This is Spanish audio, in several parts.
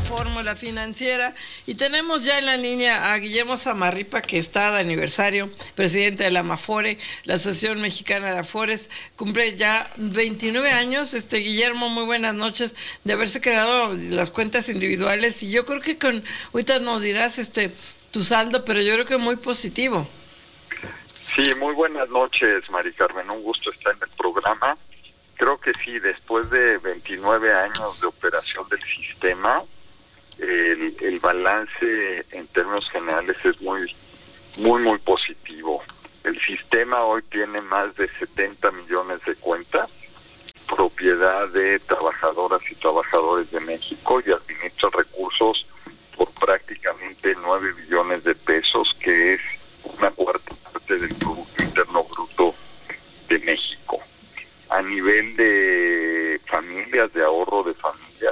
Fórmula Financiera, y tenemos ya en la línea a Guillermo Zamarripa, que está de aniversario, presidente de la AMAFORE, la Asociación Mexicana de Afores. Cumple ya 29 años. Guillermo, muy buenas noches, de haberse creado las cuentas individuales, y yo creo que ahorita nos dirás tu saldo, pero yo creo que muy positivo. Sí, muy buenas noches, Mari Carmen, un gusto estar en el programa. Creo que sí, después de 29 años de operación del sistema, el balance en términos generales es muy positivo. El sistema hoy tiene más de 70 millones de cuentas, propiedad de trabajadoras y trabajadores de México, y administra recursos por prácticamente 9 billones de pesos, que es una cuarta parte del Producto Interno Bruto de México. A nivel de familias, de ahorro de familias,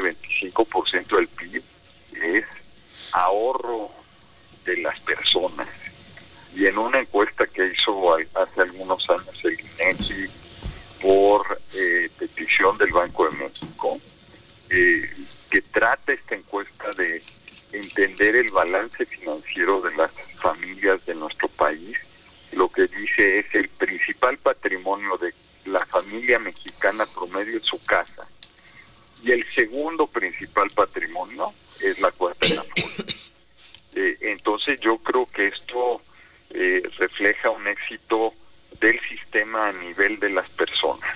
25% del PIB es ahorro de las personas. Y en una encuesta que hizo hace algunos años el INEGI por petición del Banco de México, que trata esta encuesta de entender el balance financiero de las familias de nuestro país, lo que dice es el principal patrimonio de la familia mexicana promedio es su casa, y el segundo principal patrimonio es la cuenta de Afore. Entonces yo creo que esto refleja un éxito del sistema a nivel de las personas.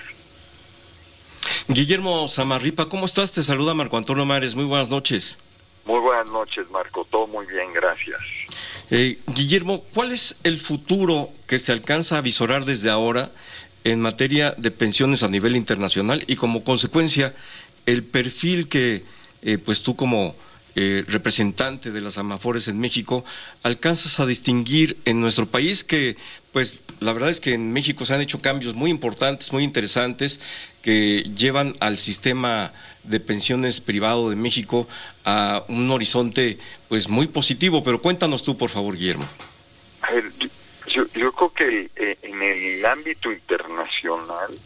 Guillermo Zamarripa, ¿cómo estás? Te saluda Marco Antonio Mares, muy buenas noches. Muy buenas noches, Marco, todo muy bien, gracias. Guillermo, ¿cuál es el futuro que se alcanza a visorar desde ahora en materia de pensiones a nivel internacional, y como consecuencia el perfil que pues tú como representante de las AMAFORES en México alcanzas a distinguir en nuestro país? Que pues la verdad es que en México se han hecho cambios muy importantes, muy interesantes, que llevan al sistema de pensiones privado de México a un horizonte pues muy positivo, pero cuéntanos tú, por favor, Guillermo. A ver, yo creo que en el ámbito internacional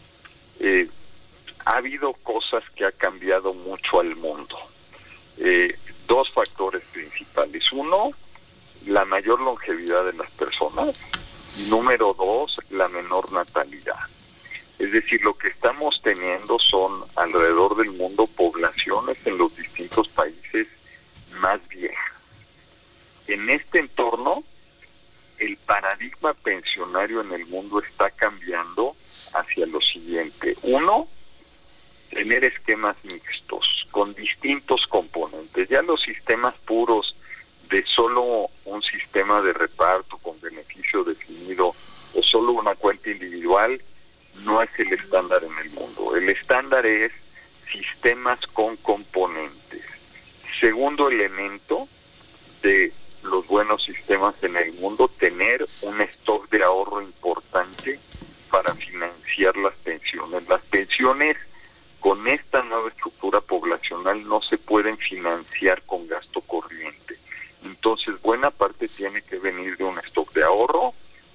ha habido cosas que ha cambiado mucho al mundo. Dos factores principales. Uno, la mayor longevidad de las personas. Y número dos, la menor natalidad. Es decir, lo que estamos teniendo son alrededor del mundo poblaciones en los distintos países más viejas. En este entorno, el paradigma pensionario en el mundo está cambiando hacia lo siguiente. Uno, tener esquemas mixtos con distintos componentes. Ya los sistemas puros de solo un sistema de reparto con beneficio definido o solo una cuenta individual no es el estándar en el mundo. El estándar es sistemas con componentes. Segundo elemento de los buenos sistemas en el mundo, tener un stock de ahorro importante para financiar las pensiones. Las pensiones con esta nueva estructura poblacional no se pueden financiar con gasto corriente. Entonces, buena parte tiene que venir de un stock de ahorro.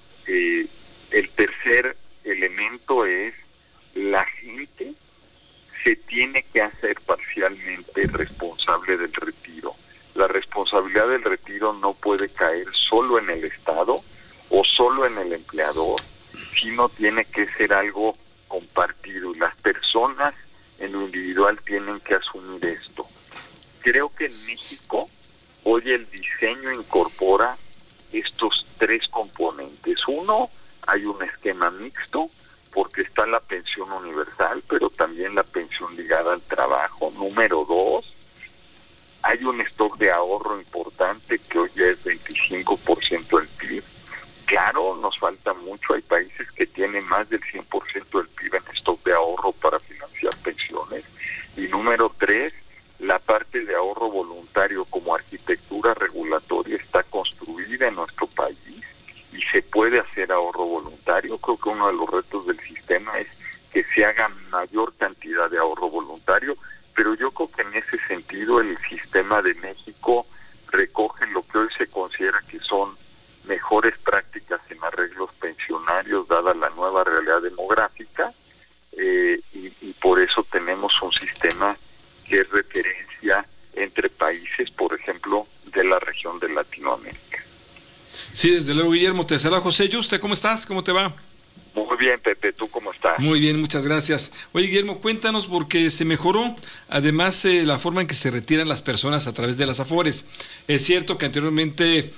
El tercer elemento es la gente se tiene que hacer parcialmente responsable del retiro. La responsabilidad del retiro no puede caer solo en el Estado o solo en el empleador, sino tiene que ser algo compartido, y las personas en lo individual tienen que asumir esto. Creo que en México hoy el diseño incorpora estos tres componentes. Uno, hay un esquema mixto, porque está la pensión universal, pero también la pensión ligada al trabajo. Número dos, hay un stock de ahorro importante que hoy ya es 25% del PIB. Claro, nos falta mucho, hay países que tienen más del 100% del PIB en stock de ahorro para financiar pensiones. Y número tres, la parte de ahorro voluntario como arquitectura regulatoria está construida en nuestro país y se puede hacer ahorro voluntario. Creo que uno de los retos del sistema es que se haga mayor cantidad de ahorro voluntario, pero yo creo que en ese sentido el sistema de México recoge lo que hoy se considera que son mejores prácticas en arreglos pensionarios dada la nueva realidad demográfica, y por eso tenemos un sistema que es referencia entre países, por ejemplo, de la región de Latinoamérica. Sí, desde luego, Guillermo. Te saluda José Yuste. ¿Cómo estás? ¿Cómo te va? Muy bien, Pepe. ¿Tú cómo estás? Muy bien, muchas gracias. Oye, Guillermo, cuéntanos, porque se mejoró, además, la forma en que se retiran las personas a través de las Afores. Es cierto que anteriormente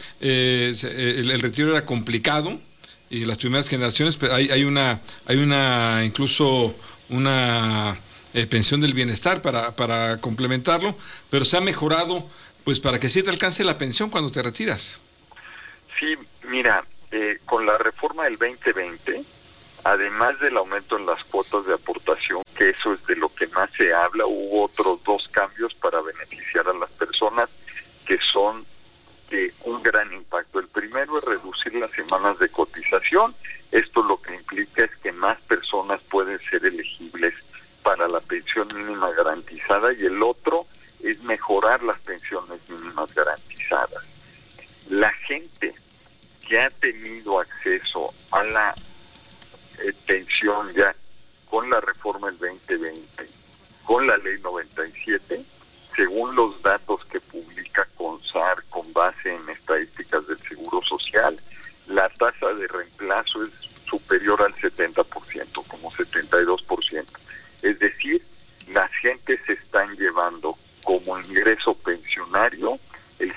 el retiro era complicado, y las primeras generaciones, pero hay una incluso una pensión del bienestar para complementarlo, pero se ha mejorado, pues, para que sí te alcance la pensión cuando te retiras. Sí, mira, con la reforma del 2020, además del aumento en las cuotas de aportación, que eso es de lo que más se habla, hubo otros 2 cambios para beneficiar a las personas que son de un gran impacto. El primero es reducir las semanas de cotización. Esto lo que implica es que más personas pueden ser elegibles para la pensión mínima garantizada, y el otro es mejorar las pensiones mínimas garantizadas. La gente que ha tenido acceso a la pensión ya con la reforma del 2020, con la ley 97, según los datos que publica CONSAR con base en estadísticas del Seguro Social, la tasa de reemplazo es superior al 70%, como 72%. Es decir, las gentes se están llevando como ingreso pensionario el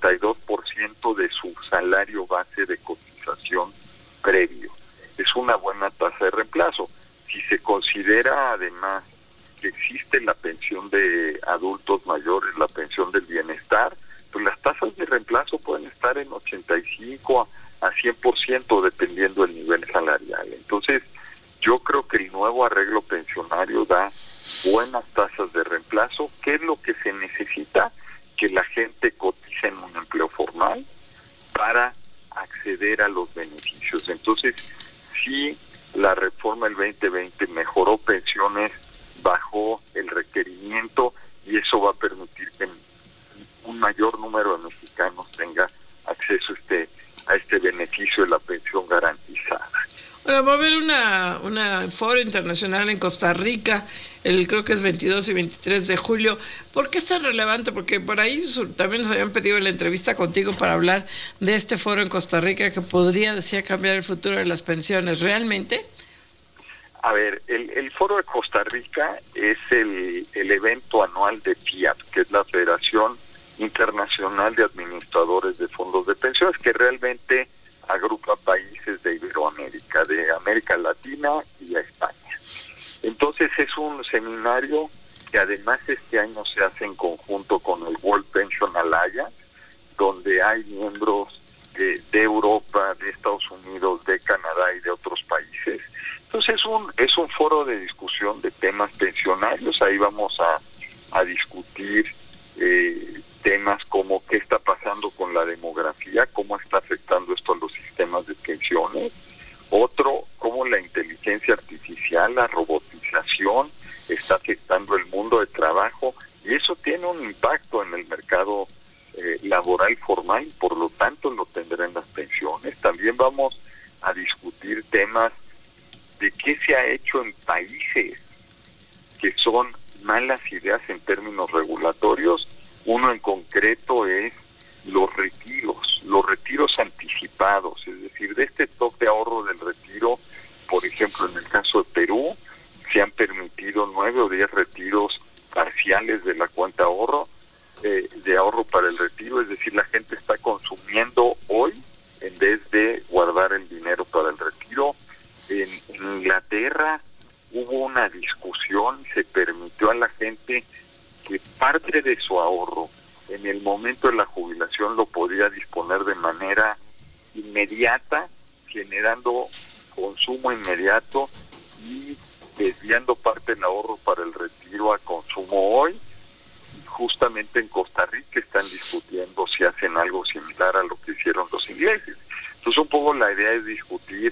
72% de su salario base de cotización previo. Es una buena tasa de reemplazo. Si se considera además que existe la pensión de adultos mayores, la pensión del bienestar, pues las tasas de reemplazo pueden estar en 85 a 100% dependiendo del nivel salarial. Entonces, yo creo que el nuevo arreglo pensionario da buenas tasas de reemplazo. ¿Qué es lo que se necesita? Que la gente cotice en un empleo formal para acceder a los beneficios. Entonces, sí, la reforma del 2020 mejoró pensiones, bajó el requerimiento, y eso va a permitir que un mayor número de mexicanos tenga acceso a este beneficio de la pensión garantizada. Bueno, va a haber una foro internacional en Costa Rica, creo que es 22 y 23 de julio. ¿Por qué es tan relevante? Porque por ahí también nos habían pedido la entrevista contigo para hablar de este foro en Costa Rica que podría, decía, cambiar el futuro de las pensiones. ¿Realmente? A ver, el foro de Costa Rica es el evento anual de FIAP, que es la Federación Internacional de Administradores de Fondos de Pensiones, que realmente agrupa países de Iberoamérica, de América Latina y a España. Entonces es un seminario que además este año se hace en conjunto con el World Pension Alliance, donde hay miembros de Europa, de Estados Unidos, de Canadá y de otros países. Entonces es un foro de discusión de temas pensionarios. Ahí vamos a discutir temas como qué está pasando con la demografía, cómo está afectando esto a los sistemas de pensiones. Otro, cómo la inteligencia artificial, la robotización está afectando el mundo de trabajo, y eso tiene un impacto en el mercado laboral formal, y por lo tanto lo tendrá en las pensiones. También vamos a discutir temas de qué se ha hecho en países que son malas ideas en términos regulatorios. Uno en concreto es los retiros anticipados, es decir, de este tope de ahorro del retiro. Por ejemplo, en el caso de Perú, se han permitido 9 o 10 retiros parciales de la cuenta de ahorro para el retiro, es decir, la gente está consumiendo hoy en vez de guardar el dinero para el retiro. En Inglaterra hubo una discusión, se permitió a la gente que parte de su ahorro en el momento de la jubilación lo podía disponer de manera inmediata, generando consumo inmediato y desviando parte del ahorro para el retiro a consumo hoy. Justamente en Costa Rica están discutiendo si hacen algo similar a lo que hicieron los ingleses. Entonces un poco la idea es discutir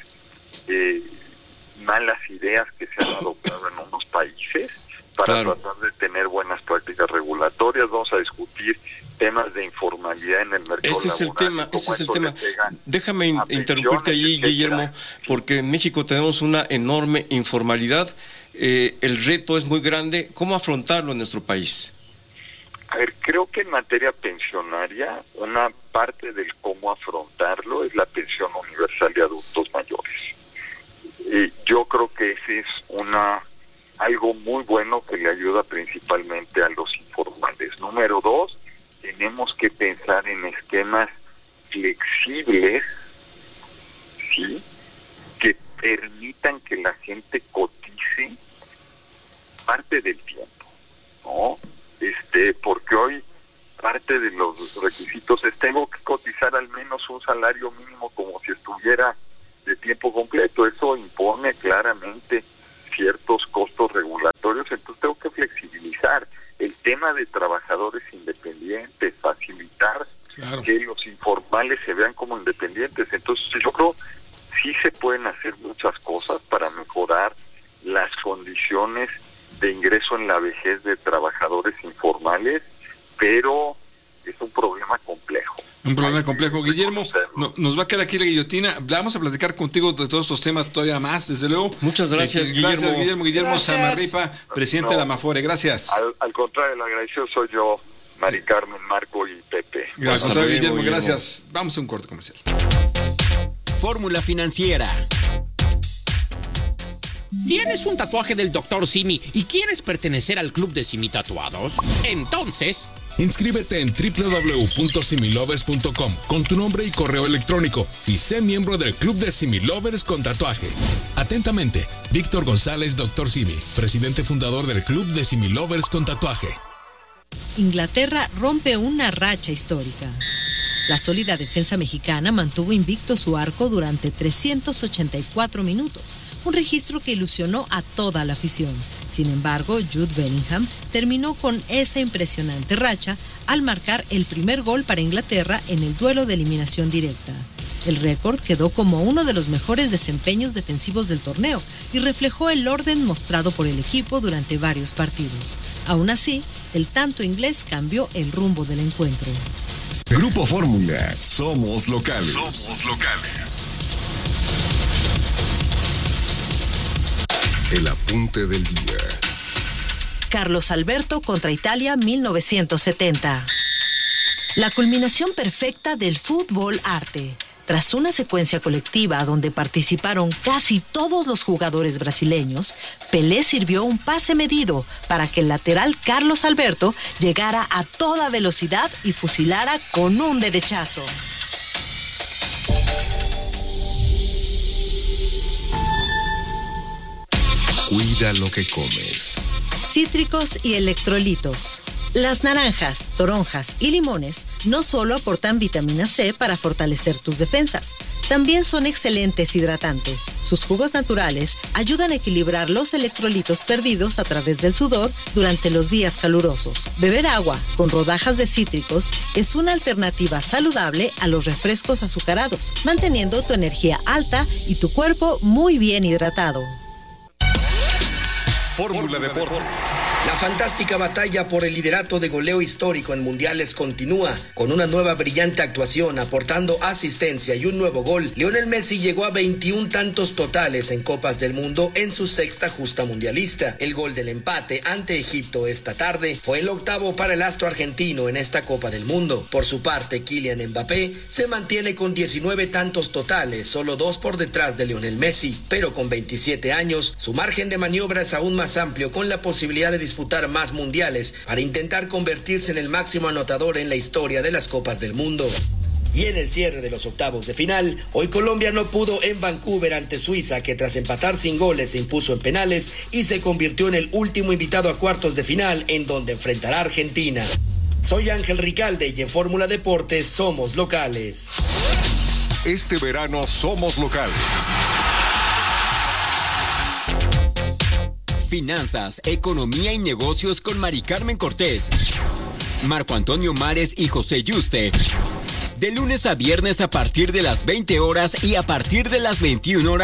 malas ideas que se han adoptado en unos países para tratar de tener buenas prácticas regulatorias. Vamos a discutir temas de informalidad en el mercado laboral. Ese es el tema. Déjame interrumpirte allí, Guillermo, porque en México tenemos una enorme informalidad. El reto es muy grande. ¿Cómo afrontarlo en nuestro país? A ver, creo que en materia pensionaria, una parte del cómo afrontarlo es la pensión universal de adultos mayores. Yo creo que ese es algo muy bueno que le ayuda principalmente a los informales. Número 2, tenemos que pensar en esquemas flexibles, ¿sí?, que permitan que la gente cotice parte del tiempo, ¿no? Porque hoy parte de los requisitos es tengo que cotizar al menos un salario mínimo como si estuviera de tiempo completo. Eso impone claramente ciertos costos regulatorios, entonces tengo que flexibilizar el tema de trabajadores independientes, facilitar que los informales se vean como independientes. Entonces yo creo sí se pueden hacer muchas cosas para mejorar las condiciones de ingreso en la vejez de trabajadores informales, pero es un problema complejo. Un problema complejo. Guillermo, nos va a quedar aquí la guillotina. Vamos a platicar contigo de todos estos temas todavía más, desde luego. Muchas gracias, Guillermo. Gracias, Guillermo. Guillermo Samarripa, presidente de la Amafore. Gracias. Al contrario, el agradecido soy yo, Mari Carmen, Marco y Pepe. Al contrario, Guillermo, gracias. Vamos a un corte comercial. Fórmula Financiera. ¿Tienes un tatuaje del Dr. Simi y quieres pertenecer al club de Simi Tatuados? Entonces, inscríbete en www.similovers.com con tu nombre y correo electrónico y sé miembro del club de Similovers con tatuaje. Atentamente, Víctor González, Dr. Simi, presidente fundador del club de Similovers con tatuaje. Inglaterra rompe una racha histórica. La sólida defensa mexicana mantuvo invicto su arco durante 384 minutos, un registro que ilusionó a toda la afición. Sin embargo, Jude Bellingham terminó con esa impresionante racha al marcar el primer gol para Inglaterra en el duelo de eliminación directa. El récord quedó como uno de los mejores desempeños defensivos del torneo y reflejó el orden mostrado por el equipo durante varios partidos. Aún así, el tanto inglés cambió el rumbo del encuentro. Grupo Fórmula, somos locales. Somos locales. El apunte del día. Carlos Alberto contra Italia 1970. La culminación perfecta del fútbol arte. Tras una secuencia colectiva donde participaron casi todos los jugadores brasileños, Pelé sirvió un pase medido para que el lateral Carlos Alberto llegara a toda velocidad y fusilara con un derechazo. Cuida lo que comes. Cítricos y electrolitos. Las naranjas, toronjas y limones no solo aportan vitamina C para fortalecer tus defensas, también son excelentes hidratantes. Sus jugos naturales ayudan a equilibrar los electrolitos perdidos a través del sudor durante los días calurosos. Beber agua con rodajas de cítricos es una alternativa saludable a los refrescos azucarados, manteniendo tu energía alta y tu cuerpo muy bien hidratado. Fórmula Deportes. La fantástica batalla por el liderato de goleo histórico en mundiales continúa. Con una nueva brillante actuación, aportando asistencia y un nuevo gol, Lionel Messi llegó a 21 tantos totales en Copas del Mundo en su sexta justa mundialista. El gol del empate ante Egipto esta tarde fue el octavo para el astro argentino en esta Copa del Mundo. Por su parte, Kylian Mbappé se mantiene con 19 tantos totales, solo 2 por detrás de Lionel Messi, pero con 27 años, su margen de maniobra es aún más amplio, con la posibilidad de disputar más mundiales para intentar convertirse en el máximo anotador en la historia de las Copas del Mundo. Y en el cierre de los octavos de final, hoy Colombia no pudo en Vancouver ante Suiza, que tras empatar sin goles se impuso en penales y se convirtió en el último invitado a cuartos de final, en donde enfrentará a Argentina. Soy Ángel Ricalde y en Fórmula Deportes somos locales. Este verano somos locales. Finanzas, economía y negocios con Mari Carmen Cortés, Marco Antonio Mares y José Yuste. De lunes a viernes a partir de las 20 horas y a partir de las 21 horas.